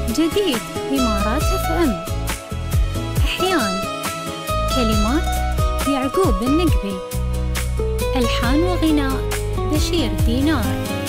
جديد إمارات FM. أحيان كلمات يعقوب النقبي. ألحان وغناء بشير دينار.